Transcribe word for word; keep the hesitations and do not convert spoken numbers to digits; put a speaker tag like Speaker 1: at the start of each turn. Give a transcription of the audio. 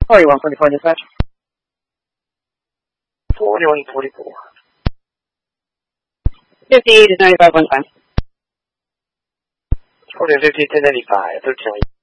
Speaker 1: forty-one forty-four dispatch.
Speaker 2: forty-one forty-four.
Speaker 1: fifty-eight is ninety-five one time.
Speaker 2: forty fifty ten eighty-five. thirteen.